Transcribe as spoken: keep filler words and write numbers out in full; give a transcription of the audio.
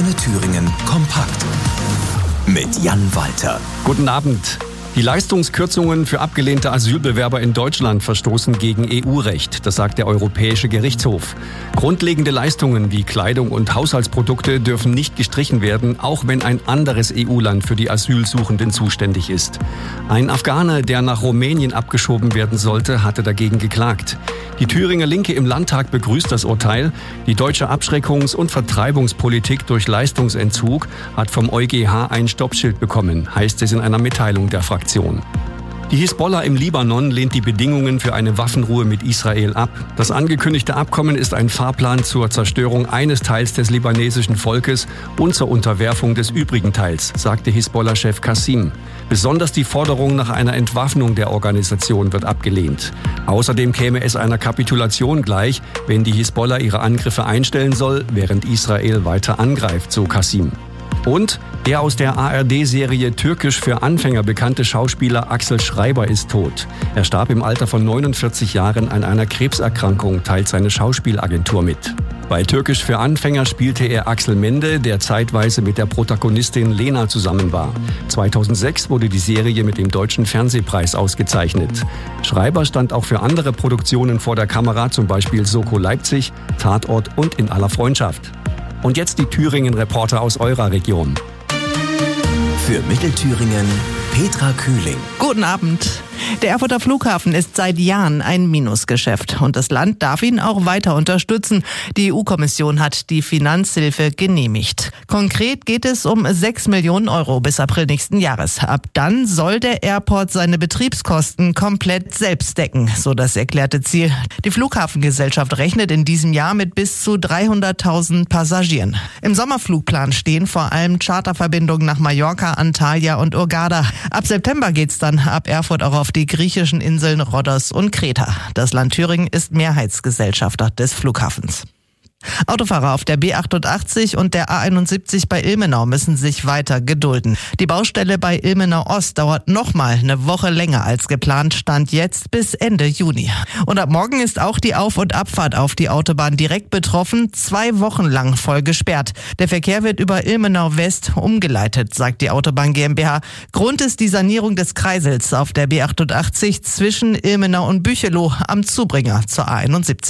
Antenne Thüringen kompakt mit Jan Walter. Guten Abend. Die Leistungskürzungen für abgelehnte Asylbewerber in Deutschland verstoßen gegen E U-Recht, das sagt der Europäische Gerichtshof. Grundlegende Leistungen wie Kleidung und Haushaltsprodukte dürfen nicht gestrichen werden, auch wenn ein anderes E U-Land für die Asylsuchenden zuständig ist. Ein Afghaner, der nach Rumänien abgeschoben werden sollte, hatte dagegen geklagt. Die Thüringer Linke im Landtag begrüßt das Urteil. Die deutsche Abschreckungs- und Vertreibungspolitik durch Leistungsentzug hat vom EuGH ein Stoppschild bekommen, heißt es in einer Mitteilung der Fraktion. Die Hisbollah im Libanon lehnt die Bedingungen für eine Waffenruhe mit Israel ab. Das angekündigte Abkommen ist ein Fahrplan zur Zerstörung eines Teils des libanesischen Volkes und zur Unterwerfung des übrigen Teils, sagte Hisbollah-Chef Qassim. Besonders die Forderung nach einer Entwaffnung der Organisation wird abgelehnt. Außerdem käme es einer Kapitulation gleich, wenn die Hisbollah ihre Angriffe einstellen soll, während Israel weiter angreift, so Qassim. Und der aus der A R D-Serie Türkisch für Anfänger bekannte Schauspieler Axel Schreiber ist tot. Er starb im Alter von neunundvierzig Jahren an einer Krebserkrankung, teilt seine Schauspielagentur mit. Bei Türkisch für Anfänger spielte er Axel Mende, der zeitweise mit der Protagonistin Lena zusammen war. zweitausendsechs wurde die Serie mit dem Deutschen Fernsehpreis ausgezeichnet. Schreiber stand auch für andere Produktionen vor der Kamera, zum Beispiel Soko Leipzig, Tatort und In aller Freundschaft. Und jetzt die Thüringen-Reporter aus eurer Region. Für Mittelthüringen Petra Kühling. Guten Abend. Der Erfurter Flughafen ist seit Jahren ein Minusgeschäft und das Land darf ihn auch weiter unterstützen. Die E U-Kommission hat die Finanzhilfe genehmigt. Konkret geht es um sechs Millionen Euro bis April nächsten Jahres. Ab dann soll der Airport seine Betriebskosten komplett selbst decken, so das erklärte Ziel. Die Flughafengesellschaft rechnet in diesem Jahr mit bis zu dreihunderttausend Passagieren. Im Sommerflugplan stehen vor allem Charterverbindungen nach Mallorca, Antalya und Hurghada. Ab September geht's dann ab Erfurt auch auf die griechischen Inseln Rhodos und Kreta. Das Land Thüringen ist Mehrheitsgesellschafter des Flughafens. Autofahrer auf der B achtundachtzig und der A einundsiebzig bei Ilmenau müssen sich weiter gedulden. Die Baustelle bei Ilmenau Ost dauert nochmal eine Woche länger als geplant, stand jetzt bis Ende Juni. Und ab morgen ist auch die Auf- und Abfahrt auf die Autobahn direkt betroffen, zwei Wochen lang voll gesperrt. Der Verkehr wird über Ilmenau West umgeleitet, sagt die Autobahn GmbH. Grund ist die Sanierung des Kreisels auf der B achtundachtzig zwischen Ilmenau und Büchelow am Zubringer zur A einundsiebzig.